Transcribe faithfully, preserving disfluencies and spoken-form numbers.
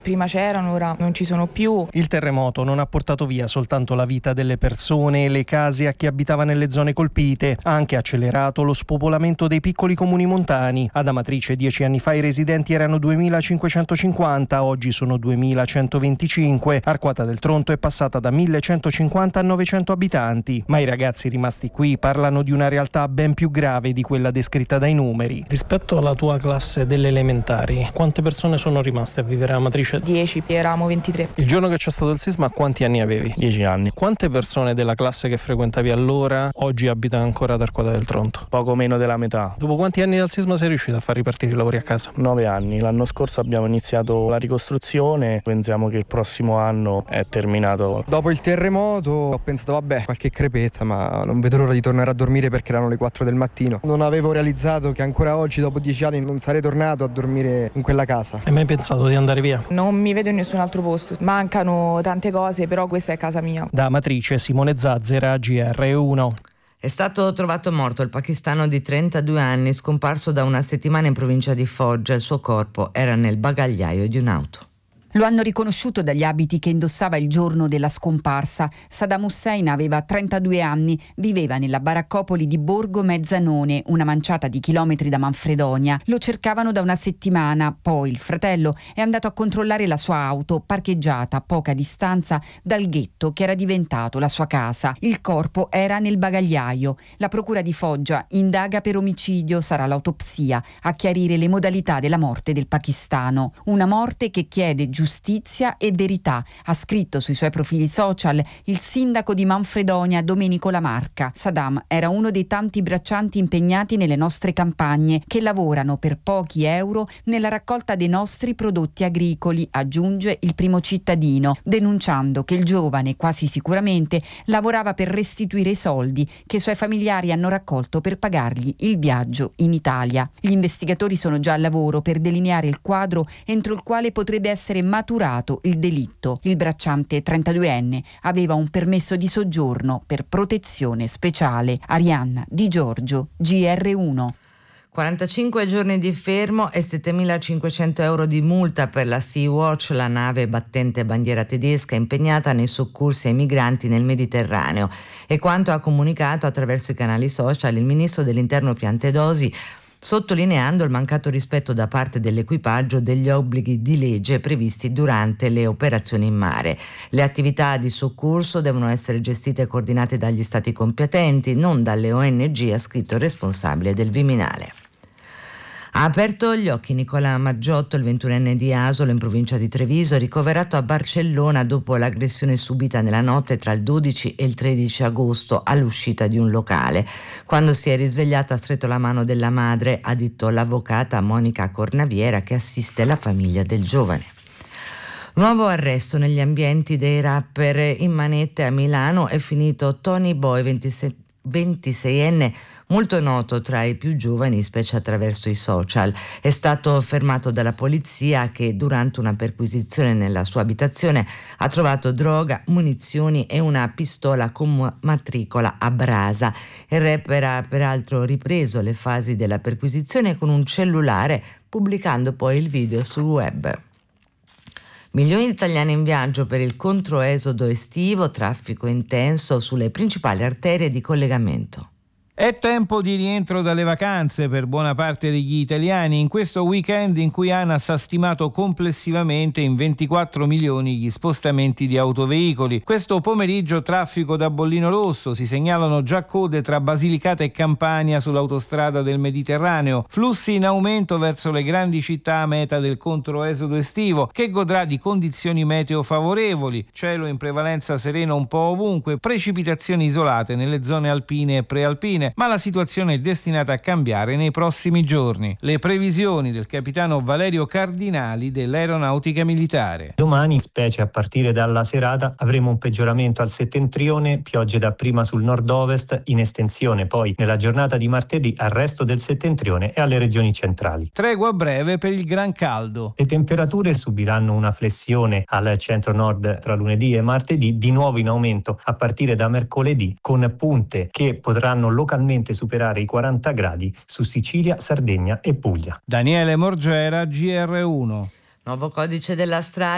Prima c'erano, ora non ci sono più. Il terremoto non ha portato via soltanto la vita delle persone e le case a chi abitava nelle zone colpite, ha anche accelerato lo spopolamento dei piccoli comuni montani. Ad Amatrice dieci anni fa i residenti erano duemilacinquecentocinquanta, oggi sono duemilacentoventicinque. Arquata del Tronto è passata da millecentocinquanta a novecento abitanti, ma i ragazzi rimasti qui parlano di una realtà ben più grave di quella descritta dai numeri. Rispetto alla tua classe delle elementari, quante persone sono rimaste a vivere a Amatrice? dieci, eravamo ventitré. Il giorno che c'è stato il sisma quanti anni avevi? Dieci anni. Quante persone della classe che frequentavi allora oggi abitano ancora ad Arquata del Tronto? Poco meno della metà. Dopo quanti anni dal sisma sei riuscito a far ripartire i lavori a casa? Nove anni. L'anno scorso abbiamo iniziato la ricostruzione, pensiamo che il prossimo anno è terminato. Dopo il terremoto ho pensato vabbè, qualche crepetta, ma non vedo l'ora di tornare a dormire perché erano le quattro del mattino. Non avevo realizzato che ancora oggi, dopo dieci anni, non sarei tornato a dormire in quella casa. Hai mai pensato di andare via? Non mi vedo in nessun altro posto. Mancano tante cose, però questa è casa mia. Da Amatrice, Simone Zazzera, G R uno. È stato trovato morto il pakistano di trentadue anni, scomparso da una settimana in provincia di Foggia. Il suo corpo era nel bagagliaio di un'auto. Lo hanno riconosciuto dagli abiti che indossava il giorno della scomparsa. Saddam Hussein aveva trentadue anni, viveva nella baraccopoli di Borgo Mezzanone, una manciata di chilometri da Manfredonia. Lo cercavano da una settimana, poi il fratello è andato a controllare la sua auto parcheggiata a poca distanza dal ghetto che era diventato la sua casa. Il corpo era nel bagagliaio. La procura di Foggia indaga per omicidio, sarà l'autopsia a chiarire le modalità della morte del pakistano. Una morte che chiede giustizia e verità, ha scritto sui suoi profili social il sindaco di Manfredonia Domenico Lamarca. Saddam era uno dei tanti braccianti impegnati nelle nostre campagne che lavorano per pochi euro nella raccolta dei nostri prodotti agricoli, aggiunge il primo cittadino, denunciando che il giovane quasi sicuramente lavorava per restituire i soldi che i suoi familiari hanno raccolto per pagargli il viaggio in Italia. Gli investigatori sono già al lavoro per delineare il quadro entro il quale potrebbe essere maturato il delitto. Il bracciante trentaduenne aveva un permesso di soggiorno per protezione speciale. Arianna Di Giorgio, G R uno. quarantacinque giorni di fermo e settemilacinquecento euro di multa per la Sea-Watch, la nave battente bandiera tedesca impegnata nei soccorsi ai migranti nel Mediterraneo. E quanto ha comunicato attraverso i canali social il ministro dell'Interno Piantedosi, sottolineando il mancato rispetto da parte dell'equipaggio degli obblighi di legge previsti durante le operazioni in mare. Le attività di soccorso devono essere gestite e coordinate dagli stati competenti, non dalle O N G, ha scritto il responsabile del Viminale. Ha aperto gli occhi Nicola Margiotto, il ventunenne di Asolo in provincia di Treviso, ricoverato a Barcellona dopo l'aggressione subita nella notte tra il dodici e il tredici agosto all'uscita di un locale. Quando si è risvegliato ha stretto la mano della madre, ha detto l'avvocata Monica Cornaviera che assiste la famiglia del giovane. Nuovo arresto negli ambienti dei rapper in manette a Milano, è finito Tony Boy, ventiseienne, molto noto tra i più giovani, specie attraverso i social. È stato fermato dalla polizia che durante una perquisizione nella sua abitazione ha trovato droga, munizioni e una pistola con matricola a brasa. Il rapper ha peraltro ripreso le fasi della perquisizione con un cellulare, pubblicando poi il video sul web. Milioni di italiani in viaggio per il controesodo estivo, traffico intenso sulle principali arterie di collegamento. È tempo di rientro dalle vacanze per buona parte degli italiani in questo weekend in cui ANAS ha stimato complessivamente in ventiquattro milioni gli spostamenti di autoveicoli. Questo pomeriggio traffico da bollino rosso, si segnalano già code tra Basilicata e Campania sull'autostrada del Mediterraneo, flussi in aumento verso le grandi città meta del controesodo estivo che godrà di condizioni meteo favorevoli, cielo in prevalenza sereno un po' ovunque, precipitazioni isolate nelle zone alpine e prealpine, ma la situazione è destinata a cambiare nei prossimi giorni. Le previsioni del capitano Valerio Cardinali dell'Aeronautica Militare. Domani, specie a partire dalla serata, avremo un peggioramento al settentrione, piogge dapprima sul nord-ovest, in estensione poi nella giornata di martedì al resto del settentrione e alle regioni centrali. Tregua breve per il gran caldo. Le temperature subiranno una flessione al centro-nord tra lunedì e martedì, di nuovo in aumento a partire da mercoledì, con punte che potranno localmente superare i quaranta gradi su Sicilia, Sardegna e Puglia. Daniele Morgera, G R uno. Nuovo codice della strada.